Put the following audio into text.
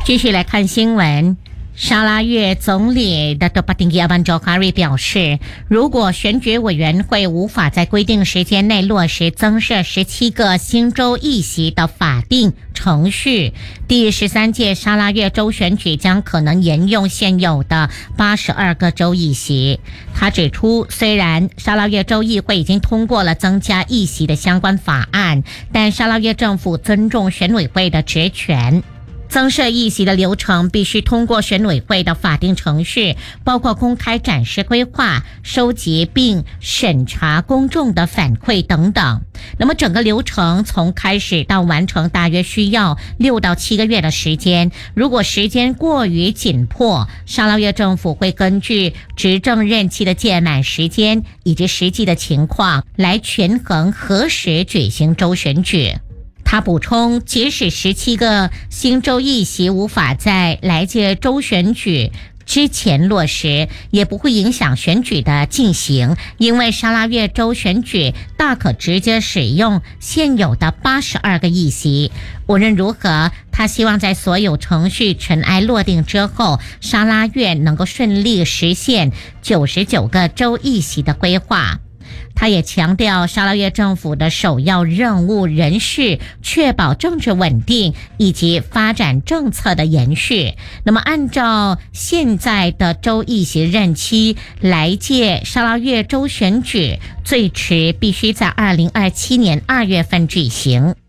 继续来看新闻。沙拉越总理的多巴丁吉阿班乔卡瑞表示，如果选举委员会无法在规定时间内落实增设17个新州议席的法定程序，第13届沙拉越州选举将可能沿用现有的82个州议席。他指出，虽然沙拉越州议会已经通过了增加议席的相关法案，但沙拉越政府尊重选委会的职权。增设议席的流程必须通过选委会的法定程序，包括公开展示规划、收集并审查公众的反馈等等。那么整个流程从开始到完成大约需要6到7个月的时间。如果时间过于紧迫，沙拉越政府会根据执政任期的届满时间以及实际的情况来权衡何时举行州选举。他补充，即使17个新州议席无法在来届州选举之前落实，也不会影响选举的进行，因为沙拉越州选举大可直接使用现有的82个议席。无论如何，他希望在所有程序尘埃落定之后，沙拉越能够顺利实现99个州议席的规划。他也强调，沙拉越政府的首要任务仍是确保政治稳定以及发展政策的延续。那么按照现在的州议席任期，来届沙拉越州选举最迟必须在2027年2月份举行。